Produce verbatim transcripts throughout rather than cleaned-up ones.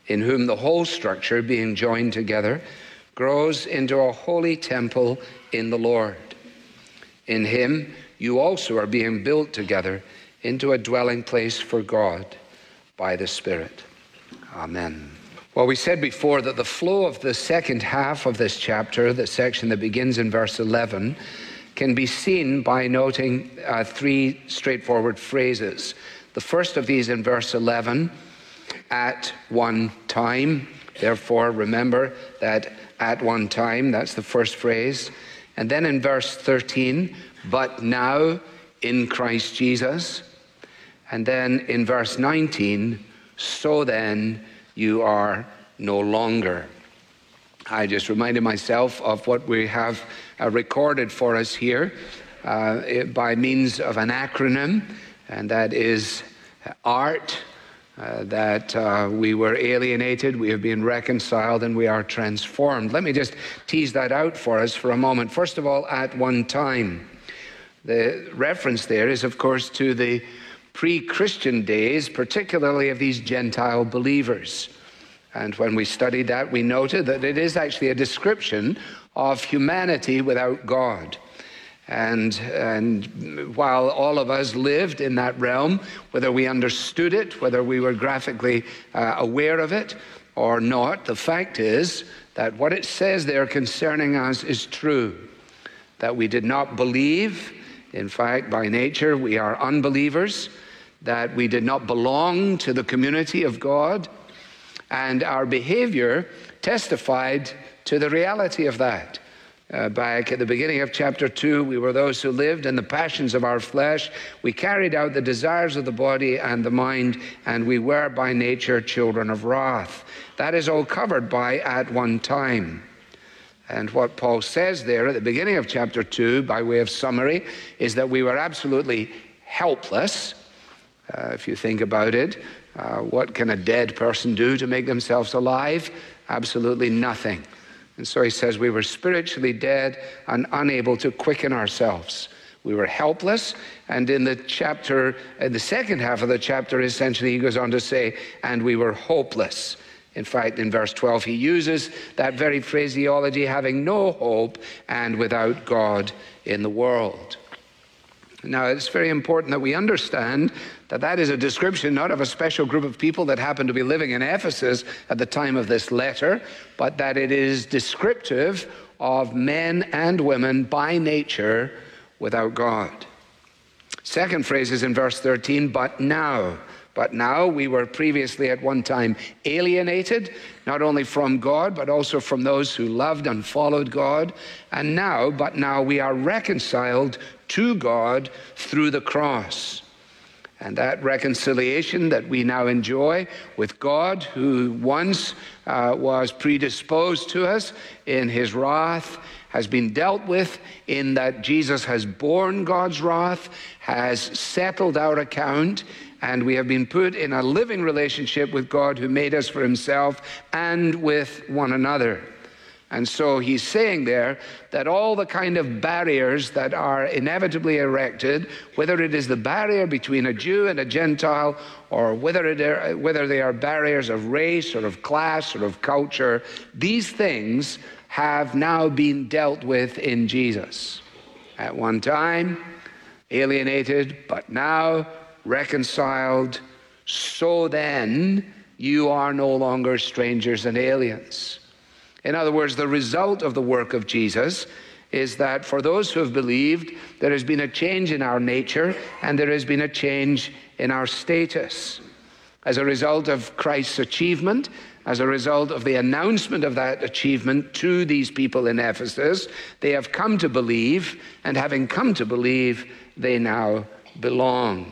in whom the whole structure, being joined together, grows into a holy temple in the Lord. In him you also are being built together into a dwelling place for God by the Spirit. Amen. Well, we said before that the flow of the second half of this chapter, the section that begins in verse eleven, can be seen by noting uh, three straightforward phrases. The first of these in verse eleven, at one time. Therefore, remember that at one time, that's the first phrase. And then in verse thirteen, but now in Christ Jesus. And then in verse nineteen, so then you are no longer. I just reminded myself of what we have uh, recorded for us here uh, it, by means of an acronym, and that is ART. Uh, that uh, we were alienated, we have been reconciled, and we are transformed. Let me just tease that out for us for a moment. First of all, at one time. The reference there is, of course, to the pre-Christian days, particularly of these Gentile believers. And when we studied that, we noted that it is actually a description of humanity without God. And, and while all of us lived in that realm, whether we understood it, whether we were graphically uh, aware of it or not, the fact is that what it says there concerning us is true. That we did not believe. In fact, by nature, we are unbelievers. That we did not belong to the community of God. And our behavior testified to the reality of that. Uh, back at the beginning of chapter two, we were those who lived in the passions of our flesh. We carried out the desires of the body and the mind, and we were by nature children of wrath. That is all covered by at one time. And what Paul says there at the beginning of chapter two, by way of summary, is that we were absolutely helpless. Uh, if you think about it, uh, what can a dead person do to make themselves alive? Absolutely nothing. And so he says we were spiritually dead and unable to quicken ourselves. We were helpless. And in the chapter, in the second half of the chapter, essentially, he goes on to say, and we were hopeless. In fact, in verse twelve, he uses that very phraseology, having no hope and without God in the world. Now, it's very important that we understand that that is a description not of a special group of people that happened to be living in Ephesus at the time of this letter, but that it is descriptive of men and women by nature without God. Second phrase is in verse thirteen, but now. But now we were previously at one time alienated, not only from God, but also from those who loved and followed God. And now, but now we are reconciled to God through the cross. And that reconciliation that we now enjoy with God, who once uh, was predisposed to us in his wrath, has been dealt with in that Jesus has borne God's wrath, has settled our account, and we have been put in a living relationship with God who made us for himself and with one another. And so he's saying there that all the kind of barriers that are inevitably erected, whether it is the barrier between a Jew and a Gentile, or whether, it are, whether they are barriers of race or of class or of culture, these things have now been dealt with in Jesus. At one time, alienated, but now reconciled, so then you are no longer strangers and aliens. In other words, the result of the work of Jesus is that for those who have believed, there has been a change in our nature and there has been a change in our status. As a result of Christ's achievement, as a result of the announcement of that achievement to these people in Ephesus, they have come to believe, and having come to believe, they now belong.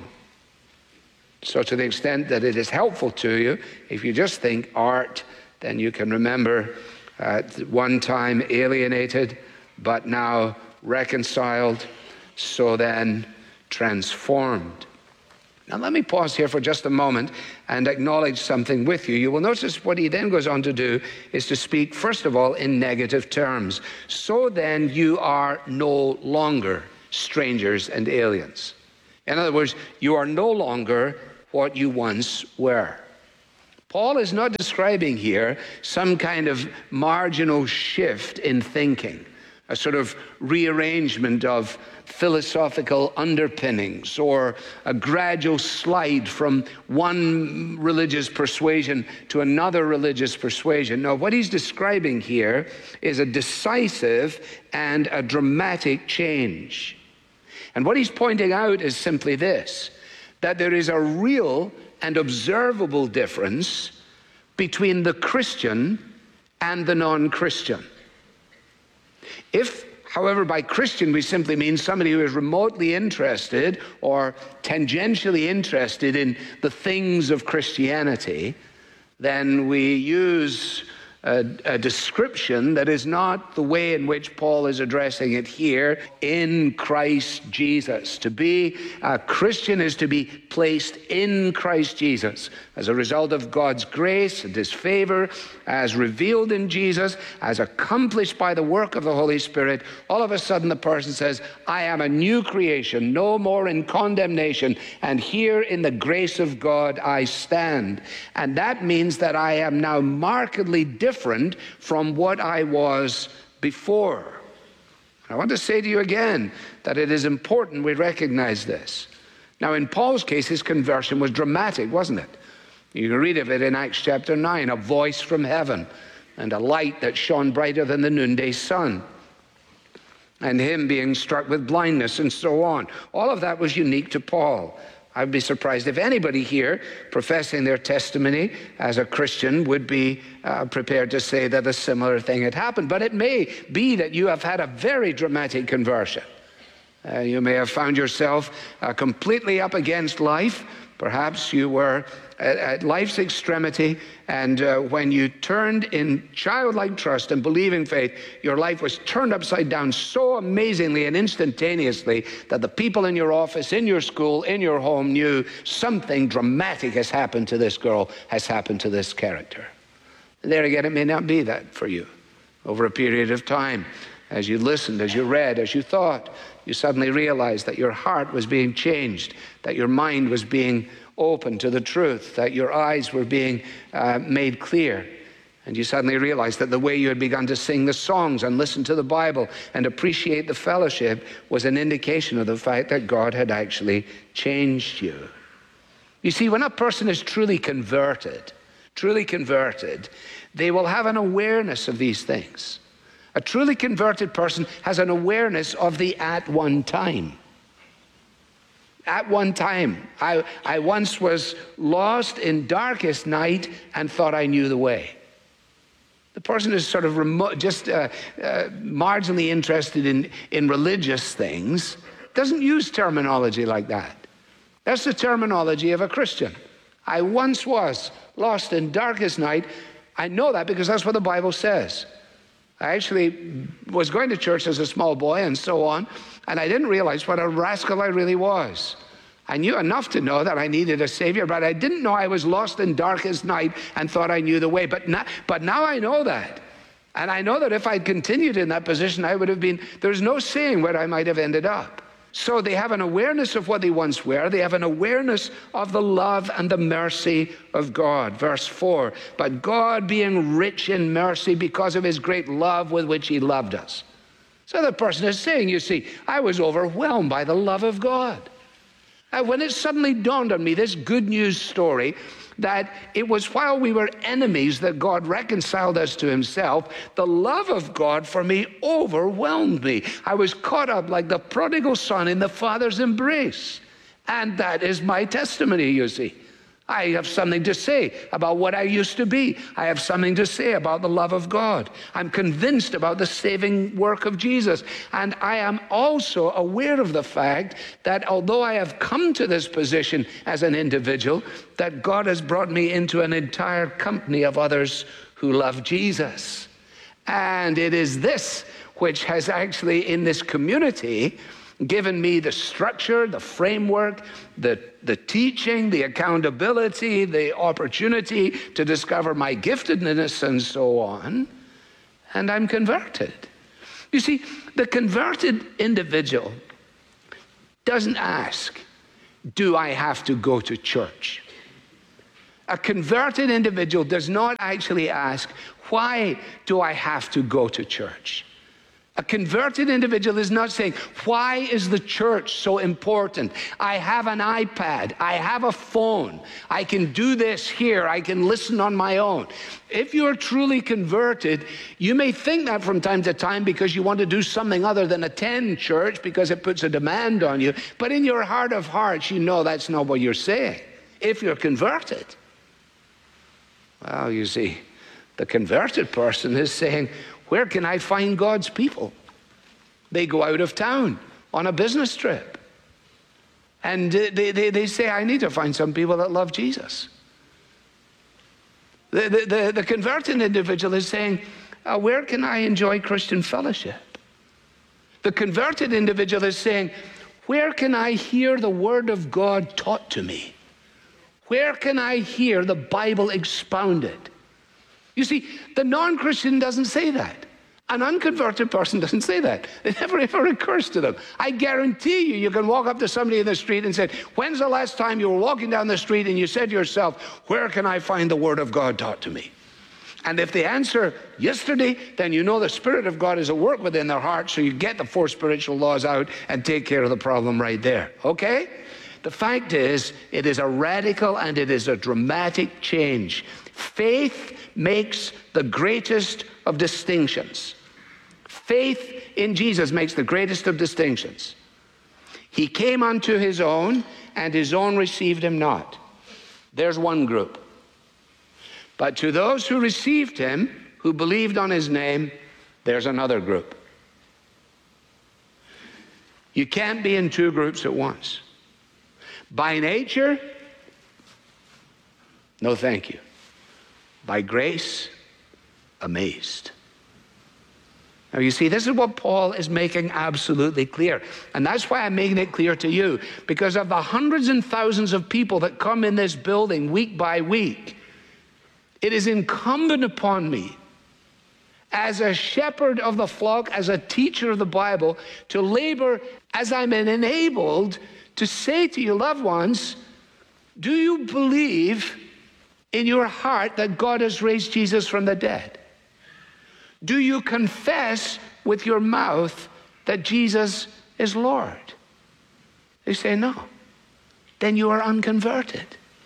So to the extent that it is helpful to you, if you just think art, then you can remember at one time alienated, but now reconciled, so then transformed. Now let me pause here for just a moment and acknowledge something with you. You will notice what he then goes on to do is to speak, first of all, in negative terms. So then you are no longer strangers and aliens. In other words, you are no longer what you once were. Paul is not describing here some kind of marginal shift in thinking, a sort of rearrangement of philosophical underpinnings or a gradual slide from one religious persuasion to another religious persuasion. No, what he's describing here is a decisive and a dramatic change. And what he's pointing out is simply this, that there is a real and observable difference between the Christian and the non-Christian. If, however, by Christian we simply mean somebody who is remotely interested or tangentially interested in the things of Christianity, then we use a, a description that is not the way in which Paul is addressing it here, in Christ Jesus. To be a Christian is to be placed in Christ Jesus as a result of God's grace and his favor, as revealed in Jesus, as accomplished by the work of the Holy Spirit. All of a sudden the person says, I am a new creation, no more in condemnation, and here in the grace of God I stand. And that means that I am now markedly different from what I was before. I want to say to you again that it is important we recognize this. Now, in Paul's case, his conversion was dramatic, wasn't it? You can read of it in Acts chapter nine, a voice from heaven and a light that shone brighter than the noonday sun, and him being struck with blindness and so on. All of that was unique to Paul. I'd be surprised if anybody here professing their testimony as a Christian would be uh, prepared to say that a similar thing had happened. But it may be that you have had a very dramatic conversion. Uh, you may have found yourself uh, completely up against life. Perhaps you were at, at life's extremity, and uh, when you turned in childlike trust and believing faith, your life was turned upside down so amazingly and instantaneously that the people in your office, in your school, in your home knew something dramatic has happened to this girl, has happened to this character. And there again, it may not be that for you. Over a period of time, as you listened, as you read, as you thought, you suddenly realized that your heart was being changed, that your mind was being open to the truth, that your eyes were being uh, made clear. And you suddenly realized that the way you had begun to sing the songs and listen to the Bible and appreciate the fellowship was an indication of the fact that God had actually changed you. You see, when a person is truly converted, truly converted, they will have an awareness of these things. A truly converted person has an awareness of the at one time. At one time, I, I once was lost in darkest night and thought I knew the way. The person is sort of remote, just uh, uh, marginally interested in, in religious things, doesn't use terminology like that. That's the terminology of a Christian. I once was lost in darkest night. I know that because that's what the Bible says. I actually was going to church as a small boy and so on, and I didn't realize what a rascal I really was. I knew enough to know that I needed a Savior, but I didn't know I was lost in darkest night and thought I knew the way. But now, but now I know that. And I know that if I'd continued in that position, I would have been, there's no saying where I might have ended up. So they have an awareness of what they once were. They have an awareness of the love and the mercy of God. Verse four, but God being rich in mercy because of his great love with which he loved us. So the person is saying, you see, I was overwhelmed by the love of God. And when it suddenly dawned on me, this good news story, that it was while we were enemies that God reconciled us to himself, the love of God for me overwhelmed me. I was caught up like the prodigal son in the Father's embrace. And that is my testimony, you see. I have something to say about what I used to be. I have something to say about the love of God. I'm convinced about the saving work of Jesus. And I am also aware of the fact that although I have come to this position as an individual, that God has brought me into an entire company of others who love Jesus. And it is this which has actually, in this community, given me the structure, the framework, the, the teaching, the accountability, the opportunity to discover my giftedness and so on. And I'm converted. You see, the converted individual doesn't ask, do I have to go to church? A converted individual does not actually ask, why do I have to go to church? A converted individual is not saying, why is the church so important? I have an iPad, I have a phone, I can do this here, I can listen on my own. If you're truly converted, you may think that from time to time because you want to do something other than attend church because it puts a demand on you. But in your heart of hearts, you know that's not what you're saying, if you're converted. Well, you see, the converted person is saying, where can I find God's people? They go out of town on a business trip. And they, they, they say, I need to find some people that love Jesus. The, the, the, the converted individual is saying, uh, where can I enjoy Christian fellowship? The converted individual is saying, where can I hear the Word of God taught to me? Where can I hear the Bible expounded? You see, the non-Christian doesn't say that. An unconverted person doesn't say that. It never ever occurs to them. I guarantee you, you can walk up to somebody in the street and say, when's the last time you were walking down the street and you said to yourself, where can I find the Word of God taught to me? And if they answer yesterday, then you know the Spirit of God is at work within their heart, so you get the four spiritual laws out and take care of the problem right there. Okay? The fact is, it is a radical and it is a dramatic change. Faith makes the greatest of distinctions. Faith in Jesus makes the greatest of distinctions. He came unto his own, and his own received him not. There's one group. But to those who received him, who believed on his name, there's another group. You can't be in two groups at once. By nature, no thank you. By grace, amazed. Now you see, this is what Paul is making absolutely clear. And that's why I'm making it clear to you. Because of the hundreds and thousands of people that come in this building week by week, it is incumbent upon me, as a shepherd of the flock, as a teacher of the Bible, to labor as I'm enabled to say to your loved ones, do you believe in your heart that God has raised Jesus from the dead? Do you confess with your mouth that Jesus is Lord? They say no. Then you are unconverted.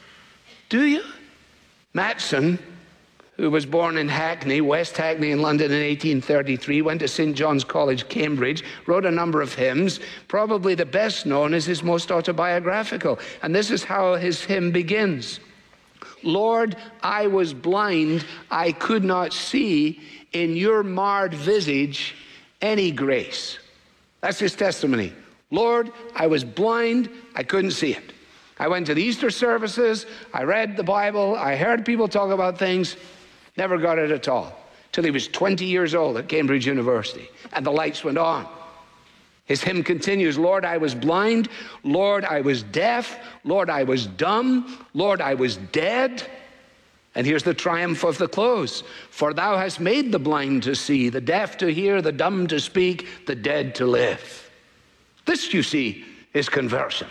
Do you? Matson, who was born in Hackney, West Hackney in London in eighteen thirty-three, went to Saint John's College, Cambridge, wrote a number of hymns. Probably the best known is his most autobiographical. And this is how his hymn begins. Lord, I was blind, I could not see, in your marred visage any grace. That's his testimony. Lord, I was blind, I couldn't see it. I went to the Easter services, I read the Bible, I heard people talk about things, never got it at all, till he was twenty years old at Cambridge University, and the lights went on. His hymn continues, Lord, I was blind, Lord, I was deaf, Lord, I was dumb, Lord, I was dead. And here's the triumph of the close. For thou hast made the blind to see, the deaf to hear, the dumb to speak, the dead to live. This, you see, is conversion.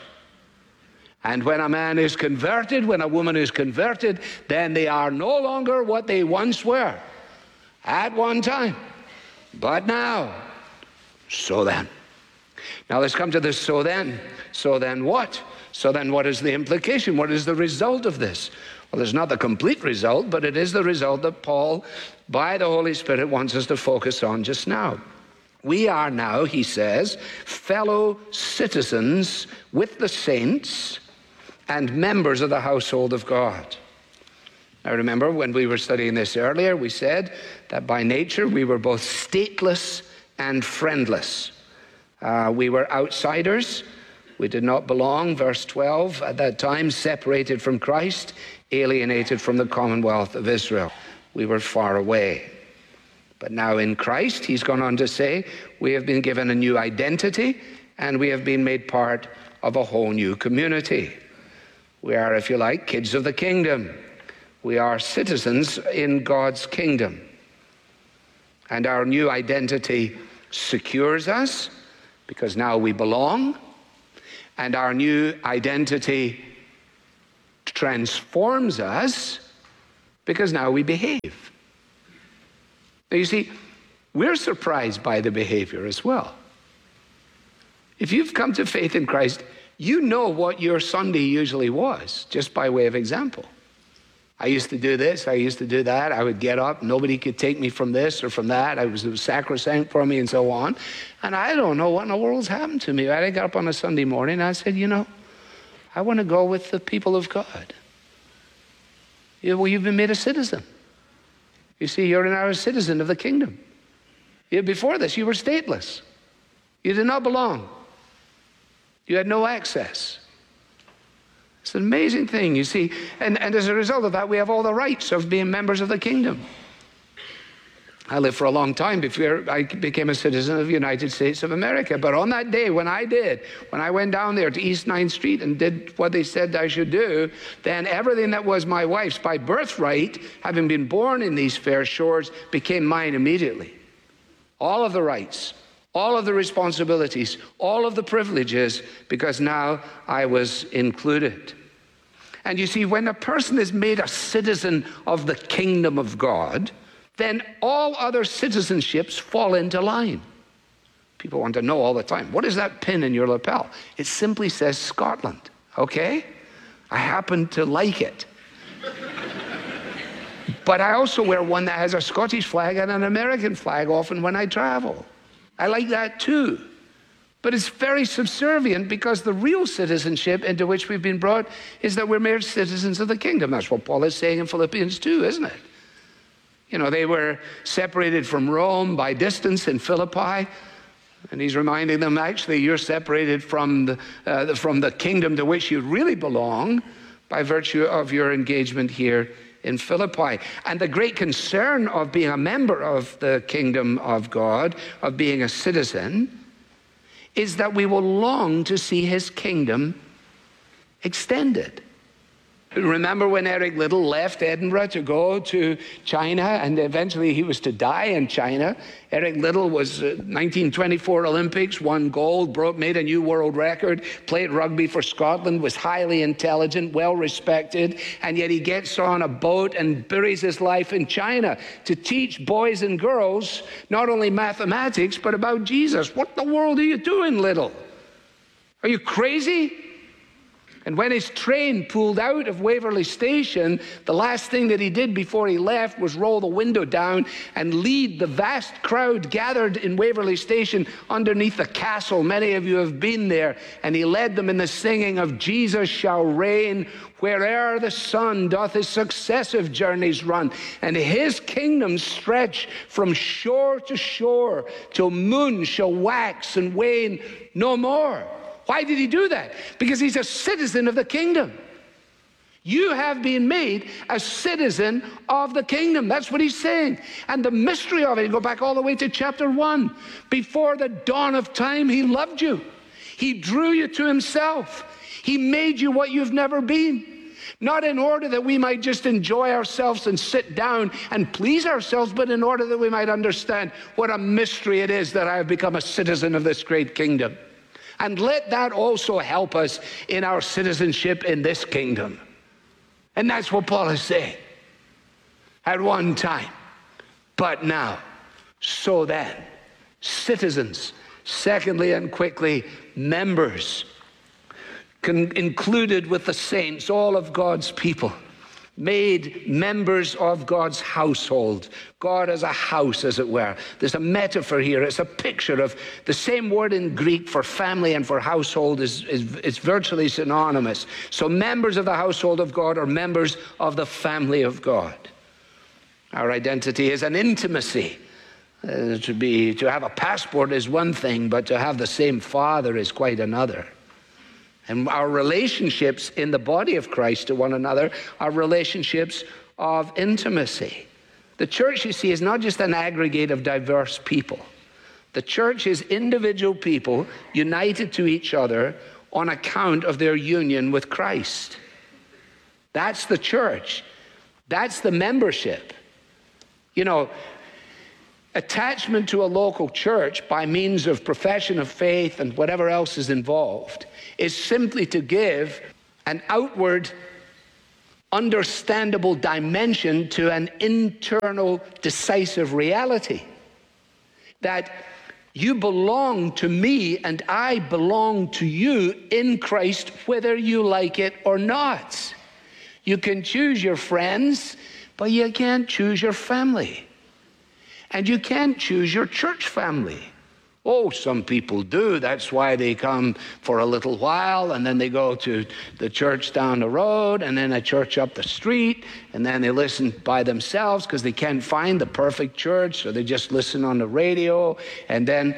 And when a man is converted, when a woman is converted, then they are no longer what they once were at one time. But now, so then. Now let's come to this so then. So then what? So then what is the implication? What is the result of this? Well, it's not the complete result, but it is the result that Paul, by the Holy Spirit, wants us to focus on just now. We are now, he says, fellow citizens with the saints and members of the household of God. Now remember, when we were studying this earlier, we said that by nature we were both stateless and friendless. Uh, we were outsiders. We did not belong, verse twelve, at that time separated from Christ, alienated from the commonwealth of Israel. We were far away. But now in Christ, he's gone on to say, we have been given a new identity and we have been made part of a whole new community. We are, if you like, kids of the kingdom. We are citizens in God's kingdom. And our new identity secures us because now we belong. And our new identity transforms us because now we behave. Now you see, we're surprised by the behavior as well. If you've come to faith in Christ, you know what your Sunday usually was, just by way of example. I used to do this, I used to do that, I would get up, nobody could take me from this or from that, I was, it was sacrosanct for me and so on. And I don't know what in the world's happened to me. I got up on a Sunday morning and I said, you know, I want to go with the people of God. You know, well, you've been made a citizen. You see, you're now a citizen of the kingdom. You, before this, you were stateless. You did not belong. You had no access. It's an amazing thing, you see. And, and as a result of that, we have all the rights of being members of the kingdom. I lived for a long time before I became a citizen of the United States of America. But on that day, when I did, when I went down there to East ninth Street and did what they said I should do, then everything that was my wife's by birthright, having been born in these fair shores, became mine immediately. All of the rights, all of the responsibilities, all of the privileges, because now I was included. And you see, when a person is made a citizen of the kingdom of God, then all other citizenships fall into line. People want to know all the time, what is that pin in your lapel? It simply says Scotland, okay? I happen to like it. But I also wear one that has a Scottish flag and an American flag often when I travel. I like that too. But it's very subservient because the real citizenship into which we've been brought is that we're made citizens of the kingdom. That's what Paul is saying in Philippians two, isn't it? You know, they were separated from Rome by distance in Philippi. And he's reminding them, actually, you're separated from the, uh, from the kingdom to which you really belong by virtue of your engagement here in Philippi. And the great concern of being a member of the kingdom of God, of being a citizen, is that we will long to see his kingdom extended. Remember when Eric Liddell left Edinburgh to go to China, and eventually he was to die in China? Eric Liddell was uh, nineteen twenty-four Olympics, won gold, broke, made a new world record, played rugby for Scotland, was highly intelligent, well respected, and yet he gets on a boat and buries his life in China to teach boys and girls not only mathematics, but about Jesus. What the world are you doing, Liddell? Are you crazy? And when his train pulled out of Waverley Station, the last thing that he did before he left was roll the window down and lead the vast crowd gathered in Waverley Station underneath the castle. Many of you have been there. And he led them in the singing of Jesus shall reign where'er the sun doth his successive journeys run. And his kingdom stretch from shore to shore till moon shall wax and wane no more. Why did he do that? Because he's a citizen of the kingdom. You have been made a citizen of the kingdom. That's what he's saying. And the mystery of it, you go back all the way to chapter one. Before the dawn of time, he loved you. He drew you to himself. He made you what you've never been. Not in order that we might just enjoy ourselves and sit down and please ourselves, but in order that we might understand what a mystery it is that I have become a citizen of this great kingdom. And let that also help us in our citizenship in this kingdom. And that's what Paul is saying. At one time, but now, so then, citizens, secondly and quickly, members, con- included with the saints, all of God's people, made members of God's household. God as a house, as it were. There's a metaphor here. It's a picture of the same word in Greek for family and for household is, is, is virtually synonymous. So members of the household of God are members of the family of God. Our identity is an intimacy. Uh, to be, to have a passport is one thing, but to have the same Father is quite another. And our relationships in the body of Christ to one another are relationships of intimacy. The church, you see, is not just an aggregate of diverse people. The church is individual people united to each other on account of their union with Christ. That's the church. That's the membership. You know, attachment to a local church by means of profession of faith and whatever else is involved is simply to give an outward understandable dimension to an internal decisive reality. That you belong to me and I belong to you in Christ, whether you like it or not. You can choose your friends, but you can't choose your family. And you can't choose your church family. Oh, some people do. That's why they come for a little while, and then they go to the church down the road, and then a church up the street, and then they listen by themselves because they can't find the perfect church, so they just listen on the radio. And then,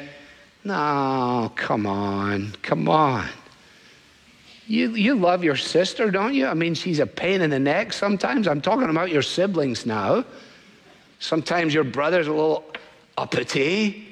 no, come on, come on. You, you love your sister, don't you? I mean, she's a pain in the neck sometimes. I'm talking about your siblings now. Sometimes your brother's a little uppity.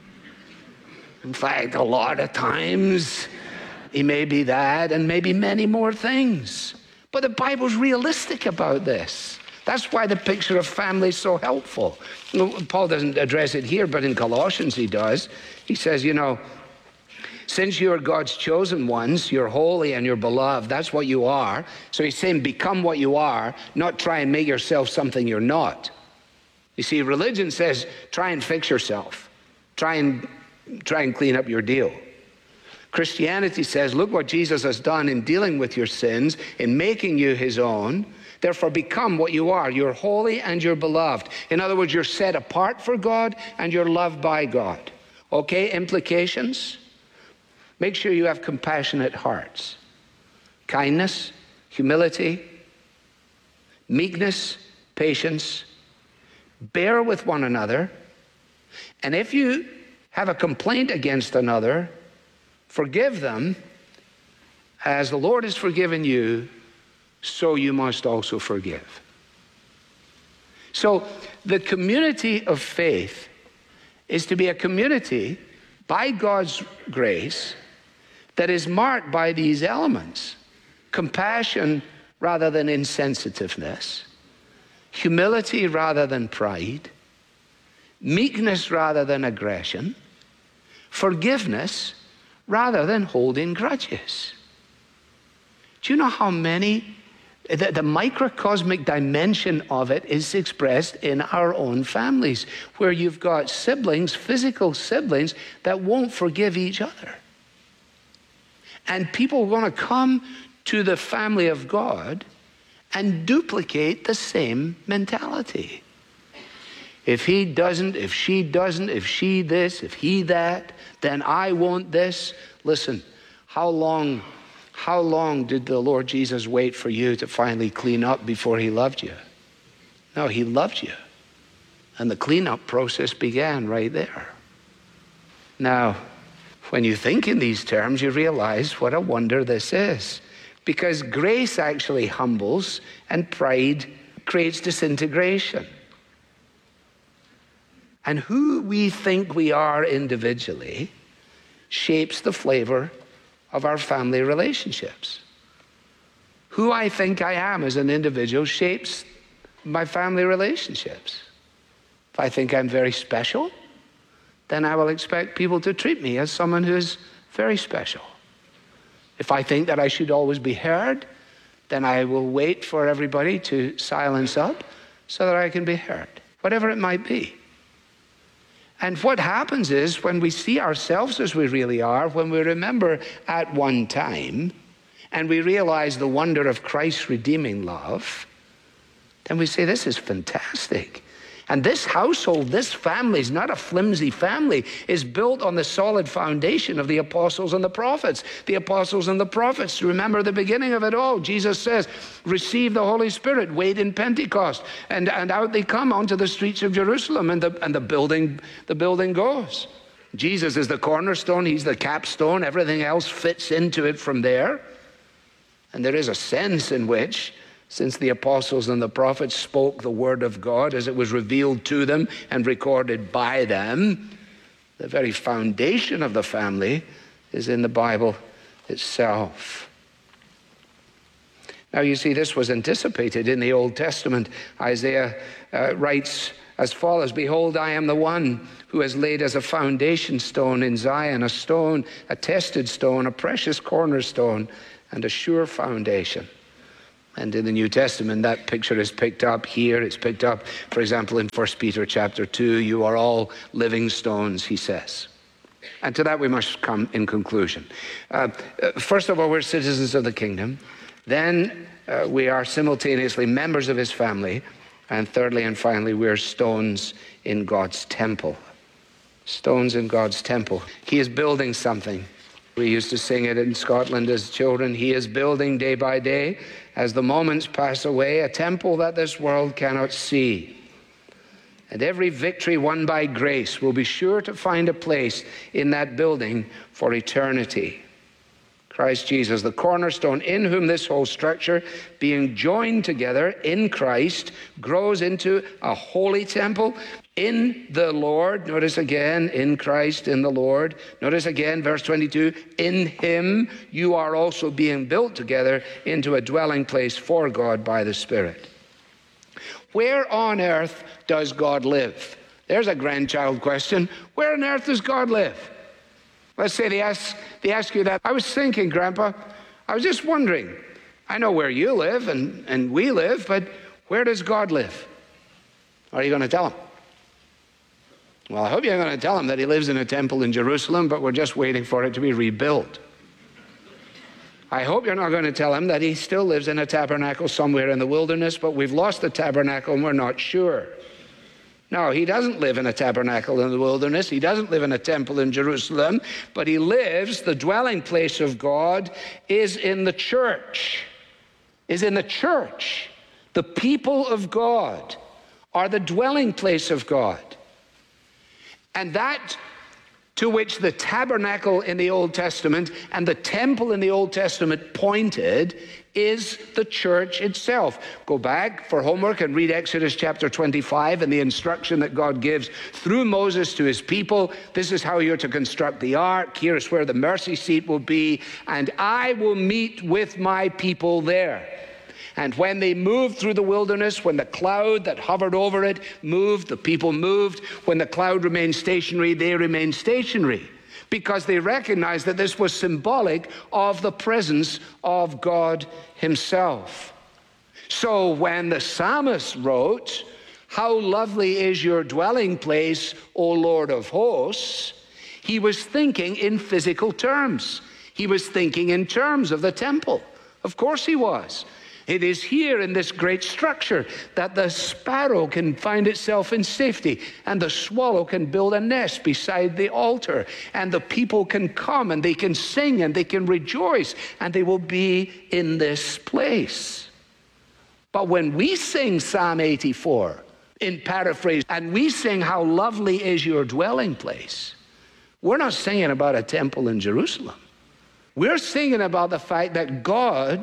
In fact, a lot of times, he may be that and maybe many more things. But the Bible's realistic about this. That's why the picture of family is so helpful. Paul doesn't address it here, but in Colossians he does. He says, you know, since you are God's chosen ones, you're holy and you're beloved, that's what you are. So he's saying become what you are, not try and make yourself something you're not. You see, religion says try and fix yourself. Try and Try and clean up your deal. Christianity says, look what Jesus has done in dealing with your sins, in making you his own. Therefore, become what you are. You're holy and you're beloved. In other words, you're set apart for God and you're loved by God. Okay, implications? Make sure you have compassionate hearts. Kindness, humility, meekness, patience. Bear with one another. And if you have a complaint against another, forgive them as the Lord has forgiven you, so you must also forgive. So the community of faith is to be a community by God's grace that is marked by these elements: compassion rather than insensitiveness, humility rather than pride, meekness rather than aggression, forgiveness rather than holding grudges. Do you know how many, the, the microcosmic dimension of it is expressed in our own families, where you've got siblings, physical siblings, that won't forgive each other. And people want to come to the family of God and duplicate the same mentality. If he doesn't, if she doesn't, if she this, if he that, then I want this. Listen, how long, how long did the Lord Jesus wait for you to finally clean up before he loved you? No, he loved you. And the cleanup process began right there. Now, when you think in these terms, you realize what a wonder this is. Because grace actually humbles and pride creates disintegration. And who we think we are individually shapes the flavor of our family relationships. Who I think I am as an individual shapes my family relationships. If I think I'm very special, then I will expect people to treat me as someone who is very special. If I think that I should always be heard, then I will wait for everybody to silence up so that I can be heard, whatever it might be. And what happens is when we see ourselves as we really are, when we remember at one time, and we realize the wonder of Christ's redeeming love, then we say, this is fantastic. And this household, this family is not a flimsy family. It's built on the solid foundation of the apostles and the prophets. The apostles and the prophets, remember the beginning of it all. Jesus says, receive the Holy Spirit, wait in Pentecost. And, and out they come onto the streets of Jerusalem, and the, and the building, the building goes. Jesus is the cornerstone, he's the capstone, everything else fits into it from there. And there is a sense in which, since the apostles and the prophets spoke the word of God as it was revealed to them and recorded by them, the very foundation of the family is in the Bible itself. Now you see, this was anticipated in the Old Testament. Isaiah uh, writes as follows, behold, I am the one who has laid as a foundation stone in Zion, a stone, a tested stone, a precious cornerstone, and a sure foundation. And in the New Testament, that picture is picked up here. It's picked up, for example, in First Peter chapter two. You are all living stones, he says. And to that we must come in conclusion. Uh, first of all, we're citizens of the kingdom. Then uh, we are simultaneously members of his family. And thirdly and finally, we're stones in God's temple. Stones in God's temple. He is building something. We used to sing it in Scotland as children. He is building day by day, as the moments pass away, a temple that this world cannot see. And every victory won by grace will be sure to find a place in that building for eternity. Christ Jesus, the cornerstone, in whom this whole structure, being joined together in Christ, grows into a holy temple in the Lord. Notice again, in Christ, in the Lord. Notice again, verse twenty-two, in him you are also being built together into a dwelling place for God by the Spirit. Where on earth does God live? There's a grandchild question. Where on earth does God live? Let's say they ask, they ask you that. I was thinking, Grandpa, I was just wondering. I know where you live and, and we live, but where does God live? Are you going to tell him? Well, I hope you're going to tell him that he lives in a temple in Jerusalem, but we're just waiting for it to be rebuilt. I hope you're not going to tell him that he still lives in a tabernacle somewhere in the wilderness, but we've lost the tabernacle and we're not sure. No, he doesn't live in a tabernacle in the wilderness. He doesn't live in a temple in Jerusalem, but he lives, the dwelling place of God is in the church, is in the church. The people of God are the dwelling place of God. And that to which the tabernacle in the Old Testament and the temple in the Old Testament pointed is the church itself. Go back for homework and read Exodus chapter twenty-five and the instruction that God gives through Moses to his people. This is how you're to construct the ark. Here's where the mercy seat will be. And I will meet with my people there. And when they moved through the wilderness, when the cloud that hovered over it moved, the people moved. When the cloud remained stationary, they remained stationary, because they recognized that this was symbolic of the presence of God himself. So when the psalmist wrote, "How lovely is your dwelling place, O Lord of hosts," he was thinking in physical terms. He was thinking in terms of the temple. Of course he was. It is here in this great structure that the sparrow can find itself in safety, and the swallow can build a nest beside the altar, and the people can come and they can sing and they can rejoice, and they will be in this place. But when we sing Psalm eighty-four in paraphrase, and we sing "How lovely is your dwelling place," we're not singing about a temple in Jerusalem. We're singing about the fact that God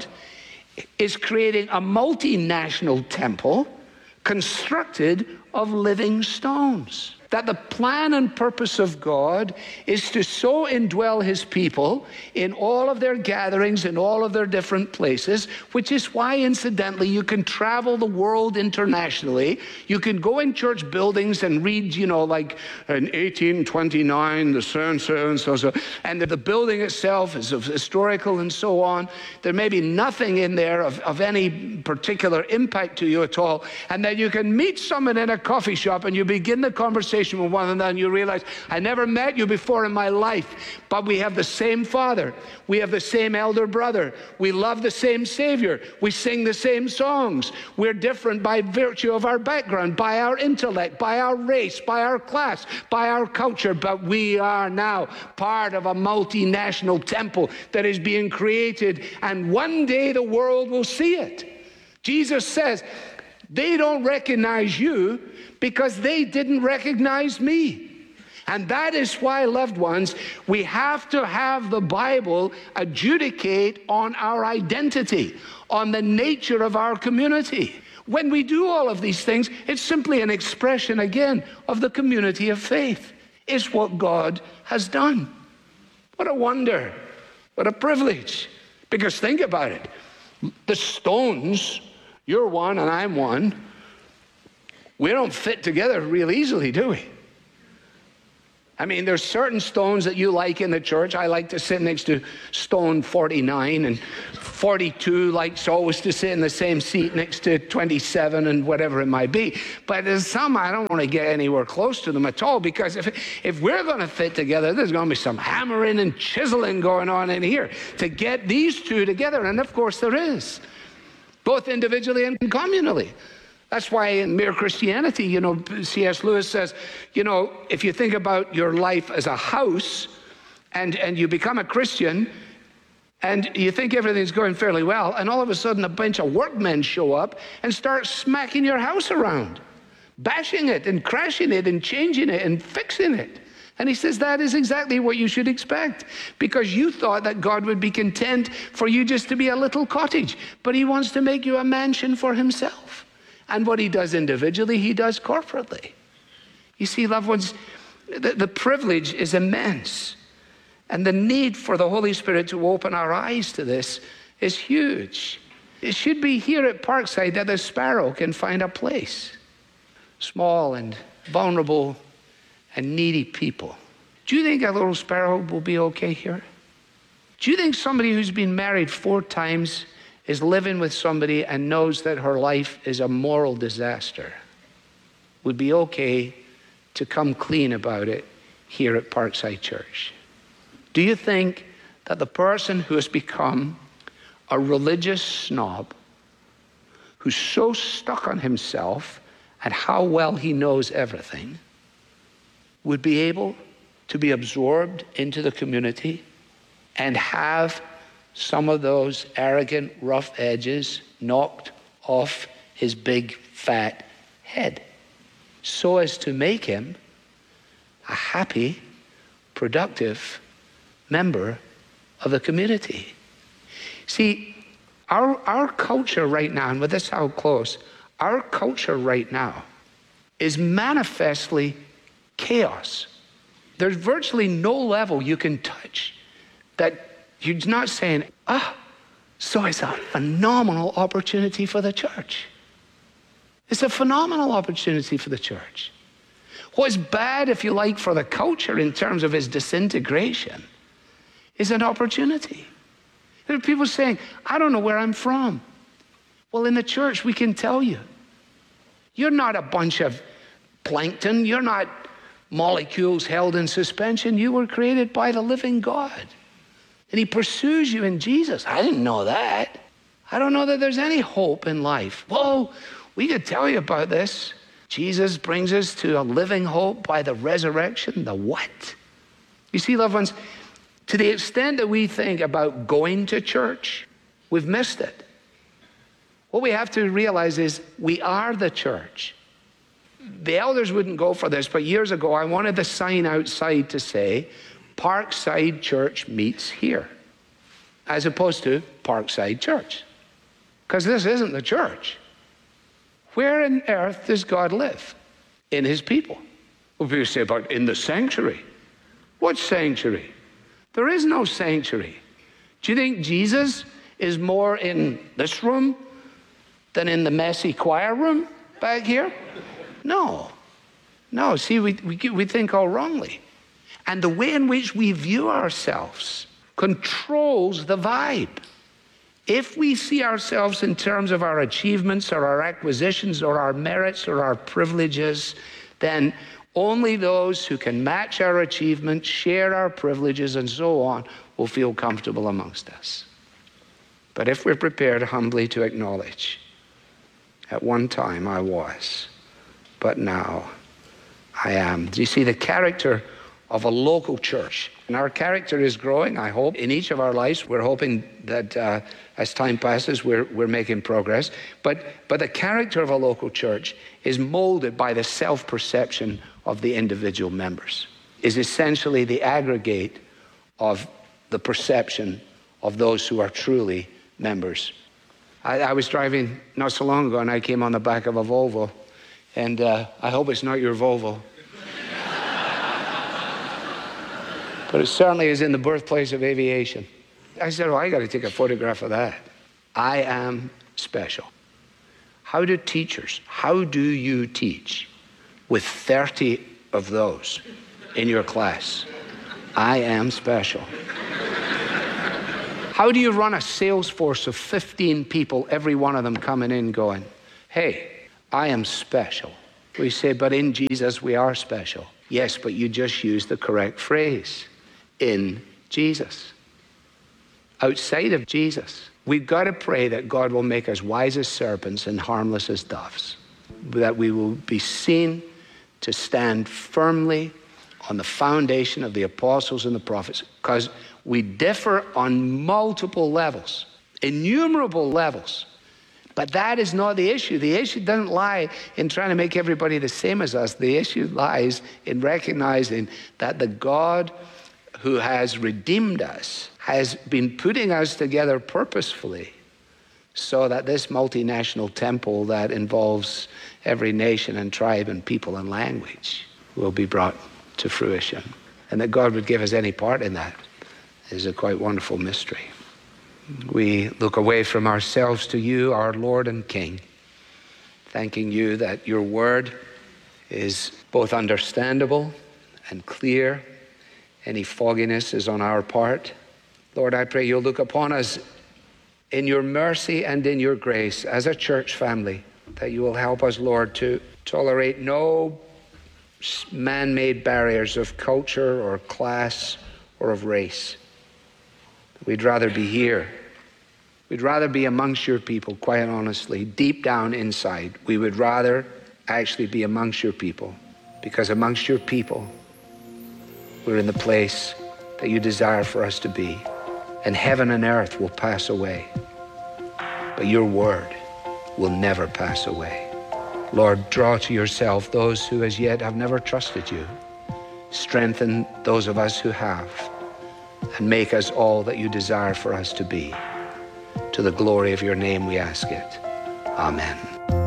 is creating a multinational temple constructed of living stones. That the plan and purpose of God is to so indwell his people in all of their gatherings, in all of their different places, which is why, incidentally, you can travel the world internationally. You can go in church buildings and read, you know, like in eighteen twenty-nine, the so and so and so, so, and the building itself is of historical and so on. There may be nothing in there of, of any particular impact to you at all. And then you can meet someone in a coffee shop and you begin the conversation with one another, and you realize, I never met you before in my life, but we have the same Father. We have the same elder brother. We love the same Savior. We sing the same songs. We're different by virtue of our background, by our intellect, by our race, by our class, by our culture, but we are now part of a multinational temple that is being created, and one day the world will see it. Jesus says, they don't recognize you because they didn't recognize me. And that is why, loved ones, we have to have the Bible adjudicate on our identity, on the nature of our community. When we do all of these things, it's simply an expression, again, of the community of faith. It's what God has done. What a wonder. What a privilege. Because think about it. The stones, you're one and I'm one, we don't fit together real easily, do we? I mean, there's certain stones that you like in the church. I like to sit next to stone forty-nine, and forty-two likes always to sit in the same seat next to twenty-seven and whatever it might be. But there's some I don't want to get anywhere close to them at all, because if, if we're going to fit together, there's going to be some hammering and chiseling going on in here to get these two together. And of course there is, both individually and communally. That's why in Mere Christianity, you know, C S Lewis says, you know, if you think about your life as a house and, and you become a Christian and you think everything's going fairly well, and all of a sudden a bunch of workmen show up and start smacking your house around, bashing it and crashing it and changing it and fixing it. And he says that is exactly what you should expect, because you thought that God would be content for you just to be a little cottage, but he wants to make you a mansion for himself. And what he does individually, he does corporately. You see, loved ones, the, the privilege is immense. And the need for the Holy Spirit to open our eyes to this is huge. It should be here at Parkside that the sparrow can find a place. Small and vulnerable and needy people. Do you think a little sparrow will be okay here? Do you think somebody who's been married four times is living with somebody and knows that her life is a moral disaster would be okay to come clean about it here at Parkside Church? Do you think that the person who has become a religious snob, who's so stuck on himself and how well he knows everything, would be able to be absorbed into the community and have some of those arrogant, rough edges knocked off his big, fat head, so as to make him a happy, productive member of the community? See, our, our culture right now, and with this how close, our culture right now is manifestly chaos. There's virtually no level you can touch that you're not saying, ah, so it's a phenomenal opportunity for the church. It's a phenomenal opportunity for the church. What's bad, if you like, for the culture in terms of its disintegration is an opportunity. There are people saying, I don't know where I'm from. Well, in the church, we can tell you. You're not a bunch of plankton. You're not molecules held in suspension. You were created by the living God. And he pursues you in Jesus. I didn't know that. I don't know that there's any hope in life. Whoa, we could tell you about this. Jesus brings us to a living hope by the resurrection. The what? You see, loved ones, to the extent that we think about going to church, we've missed it. What we have to realize is we are the church. The elders wouldn't go for this, but years ago I wanted the sign outside to say, Parkside Church meets here, as opposed to Parkside Church. Because this isn't the church. Where on earth does God live? In his people. Well, people say about in the sanctuary. What sanctuary? There is no sanctuary. Do you think Jesus is more in this room than in the messy choir room back here? No. No, see, we, we, we think all wrongly. And the way in which we view ourselves controls the vibe. If we see ourselves in terms of our achievements or our acquisitions or our merits or our privileges, then only those who can match our achievements, share our privileges, and so on will feel comfortable amongst us. But if we're prepared humbly to acknowledge, at one time I was, but now I am. Do you see the character of a local church? And our character is growing, I hope, in each of our lives. We're hoping that uh, as time passes, we're, we're making progress. But, but the character of a local church is molded by the self-perception of the individual members, is essentially the aggregate of the perception of those who are truly members. I, I was driving not so long ago, and I came on the back of a Volvo, and uh, I hope it's not your Volvo. But it certainly is in the birthplace of aviation. I said, oh, I got to take a photograph of that. I am special. How do teachers, how do you teach with thirty of those in your class. I am special. How do you run a sales force of fifteen people, every one of them coming in going, hey, I am special? We say, but in Jesus we are special. Yes, but you just used the correct phrase. In Jesus. Outside of Jesus. We've got to pray that God will make us wise as serpents and harmless as doves. That we will be seen to stand firmly on the foundation of the apostles and the prophets. Because we differ on multiple levels, innumerable levels. But that is not the issue. The issue doesn't lie in trying to make everybody the same as us. The issue lies in recognizing that the God who has redeemed us has been putting us together purposefully so that this multinational temple that involves every nation and tribe and people and language will be brought to fruition. And that God would give us any part in that is a quite wonderful mystery. We look away from ourselves to you, our Lord and King, thanking you that your word is both understandable and clear. Any fogginess is on our part. Lord, I pray you'll look upon us in your mercy and in your grace as a church family, that you will help us, Lord, to tolerate no man-made barriers of culture or class or of race. We'd rather be here. We'd rather be amongst your people, quite honestly. Deep down inside, we would rather actually be amongst your people, because amongst your people, we're in the place that you desire for us to be. And heaven and earth will pass away, but your word will never pass away. Lord, draw to yourself those who as yet have never trusted you. Strengthen those of us who have, and make us all that you desire for us to be. To the glory of your name we ask it. Amen.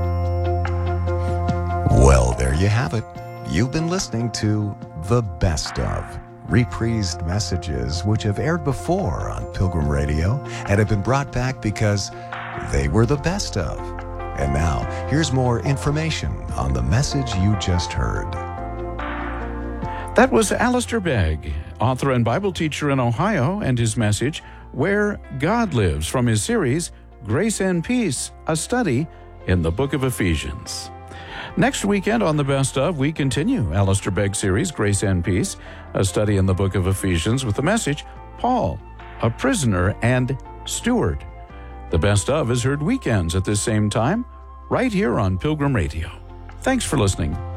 Well, there you have it. You've been listening to The Best Of, reprised messages which have aired before on Pilgrim Radio and have been brought back because they were the best of. And now, here's more information on the message you just heard. That was Alistair Begg, author and Bible teacher in Ohio, and his message, Where God Lives, from his series, Grace and Peace, a study in the book of Ephesians. Next weekend on The Best Of, we continue Alistair Begg's series, Grace and Peace, a study in the book of Ephesians, with the message, Paul, a prisoner and steward. The Best Of is heard weekends at this same time, right here on Pilgrim Radio. Thanks for listening.